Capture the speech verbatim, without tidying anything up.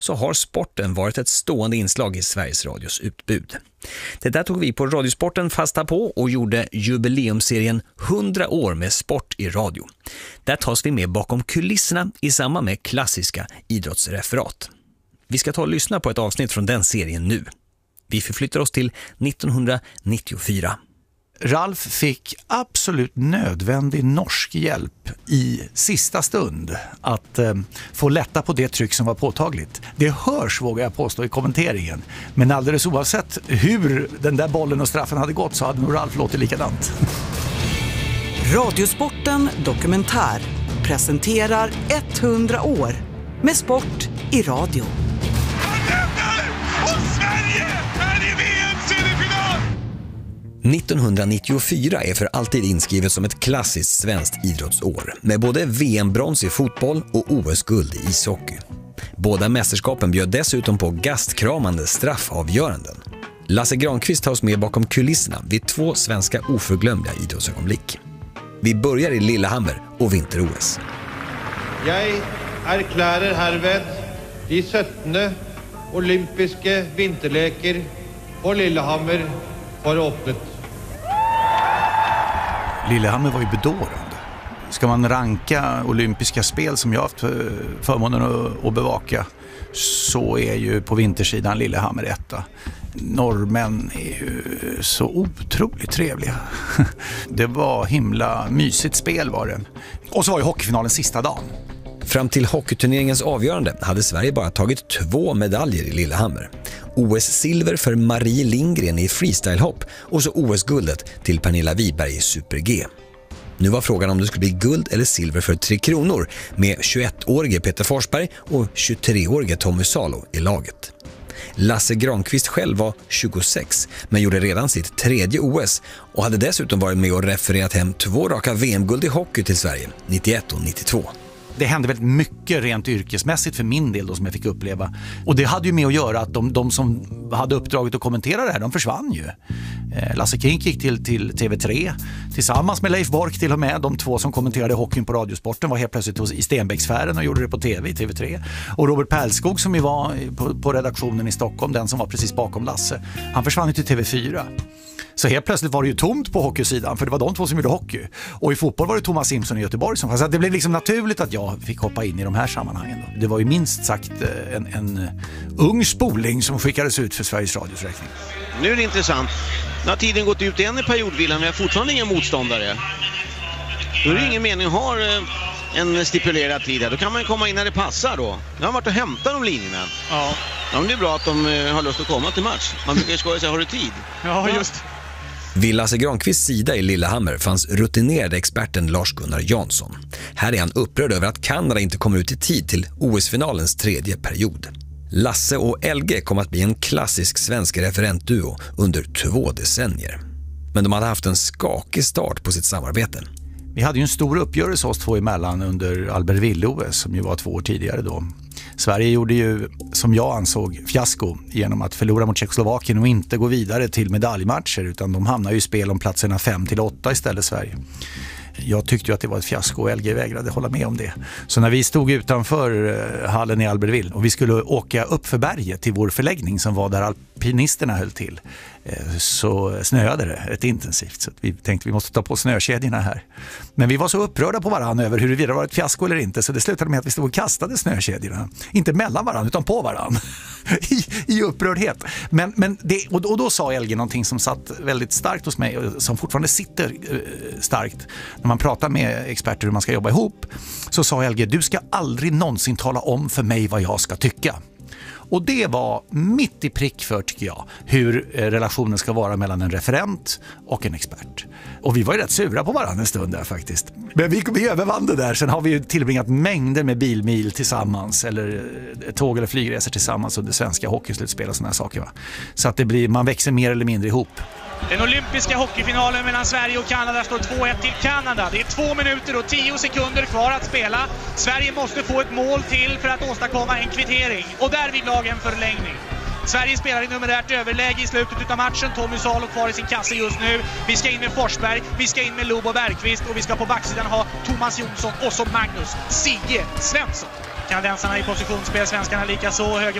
så har sporten varit ett stående inslag i Sveriges Radios utbud. Det där tog vi på Radiosporten fasta på och gjorde jubileumserien hundra år med sport i radio. Där tas vi med bakom kulisserna i samband med klassiska idrottsreferat. Vi ska ta och lyssna på ett avsnitt från den serien nu. Vi förflyttar oss till nittonhundranittiofyra. Ralf fick absolut nödvändig norsk hjälp i sista stund att eh, få lätta på det tryck som var påtagligt. Det hörs, vågar jag påstå, i kommenteringen. Men alldeles oavsett hur den där bollen och straffen hade gått så hade nog Ralf låtit likadant. Radiosporten Dokumentär presenterar hundra år med sport i radio. Och Sverige är i V M-semifinal! nittonhundranittiofyra är för alltid inskrivet som ett klassiskt svenskt idrottsår med både V M-brons i fotboll och O S-guld i ishockey. Båda mästerskapen bjöd dessutom på gastkramande straffavgöranden. Lasse Granqvist tar oss med bakom kulisserna vid två svenska oförglömliga idrottsögonblick. Vi börjar i Lillehammer och vinter-O S. Jag erklärar härved de sjuttonde olympiska vinterleker på Lillehammer för öppet. Lillehammer var ju bedårande. Ska man ranka olympiska spel som jag haft förmånen att bevaka så är ju på vintersidan Lillehammer etta. Norrmän är ju så otroligt trevliga. Det var himla mysigt spel var det. Och så var ju hockeyfinalen sista dagen. Fram till hockeyturneringens avgörande hade Sverige bara tagit två medaljer i Lillehammer. O S-silver för Marie Lindgren i freestylehopp och så O S-guldet till Pernilla Wiberg i super-G. Nu var frågan om det skulle bli guld eller silver för Tre Kronor med tjugoettårige Peter Forsberg och tjugotreårige Tommy Salo i laget. Lasse Granqvist själv var tjugosex men gjorde redan sitt tredje O S och hade dessutom varit med och refererat hem två raka V M-guld i hockey till Sverige, nittioett och nittiotvå. Det hände väldigt mycket rent yrkesmässigt för min del då, som jag fick uppleva. Och det hade ju med att göra att de, de som hade uppdraget att kommentera det här, de försvann ju. Eh, Lasse Kink gick till, till T V tre tillsammans med Leif Bork till och med. De två som kommenterade hockeyn på Radiosporten var helt plötsligt hos, i Stenbecksfären och gjorde det på T V i T V tre. Och Robert Pärlskog som ju var på, på redaktionen i Stockholm, den som var precis bakom Lasse, han försvann ju till T V fyra. Så helt plötsligt var det ju tomt på hockeysidan för det var de två som gjorde hockey. Och i fotboll var det Thomas Simpson i Göteborg som fanns. Så det blev liksom naturligt att jag fick hoppa in i de här sammanhangen. Då. Det var ju minst sagt en, en ung spoling som skickades ut för Sveriges Radios räkning. Nu är det intressant. Nu har tiden gått ut en i periodvillan men jag har fortfarande ingen motståndare. Då är det ingen mening att ha en stipulerad tid här. Då kan man komma in när det passar då. Nu har varit och hämtat de linjerna. Ja. Ja, men det är bra att de har lust att komma till match. Man brukar ju skoja sig, har du tid? Ja, just. Vid Lasse Granqvists sida i Lillehammer fanns rutinerade experten Lars-Gunnar Jansson. Här är han upprörd över att Kanada inte kommer ut i tid till O S-finalens tredje period. Lasse och L G kom att bli en klassisk svensk referentduo under två decennier. Men de hade haft en skakig start på sitt samarbete. Vi hade ju en stor uppgörelse oss två emellan under Albertville-O S som ju var två år tidigare då. Sverige gjorde ju, som jag ansåg, fiasko genom att förlora mot Tjeckoslovakien och inte gå vidare till medaljmatcher utan de hamnar ju i spel om platserna fem till åtta istället Sverige. Jag tyckte ju att det var ett fiasko och L G vägrade hålla med om det. Så när vi stod utanför hallen i Albertville och vi skulle åka upp för berget till vår förläggning som var där alpinisterna höll till så snöade det rätt intensivt. Så vi tänkte vi måste ta på snökedjorna här. Men vi var så upprörda på varandra över huruvida det var ett fiasko eller inte så det slutade med att vi stod och kastade snökedjorna. Inte mellan varandra utan på varandra. I, I upprördhet. Men, men det, och, och då sa L G någonting som satt väldigt starkt hos mig och som fortfarande sitter eh, starkt. När man pratar med experter hur man ska jobba ihop så sa L G, du ska aldrig någonsin tala om för mig vad jag ska tycka. Och det var mitt i prick för, tycker jag, hur relationen ska vara mellan en referent och en expert. Och vi var ju rätt sura på varandra en stund där faktiskt. Men vi, vi övervann det där. Sen har vi ju tillbringat mängder med bilmil tillsammans eller tåg- eller flygresor tillsammans under svenska hockeyslutspel och sådana här saker. Va? Så att det blir, man växer mer eller mindre ihop. Den olympiska hockeyfinalen mellan Sverige och Kanada står två ett till Kanada. Det är två minuter och tio sekunder kvar att spela. Sverige måste få ett mål till för att åstadkomma en kvittering. Och där vid lag en förlängning. Sverige spelar i numerärt överläge i slutet av matchen. Tommy Salo kvar i sin kasse just nu. Vi ska in med Forsberg, vi ska in med Lobo Bergqvist och vi ska på backsidan ha Thomas Jonsson och så Magnus Sigge Svensson. Kanadensarna i positionsspel, svenskarna lika så. Höger